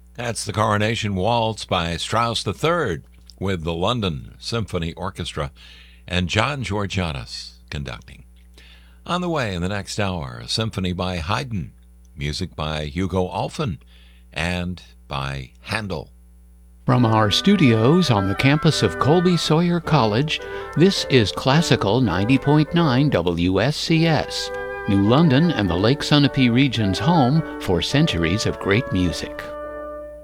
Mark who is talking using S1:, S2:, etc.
S1: That's the Coronation Waltz by Strauss III with the London Symphony Orchestra and John Georgianis conducting. On the way in the next hour, a symphony by Haydn, music by Hugo Alfven, and by Handel.
S2: From our studios on the campus of Colby Sawyer College, this is Classical 90.9 WSCS, New London and the Lake Sunapee region's home for centuries of great music.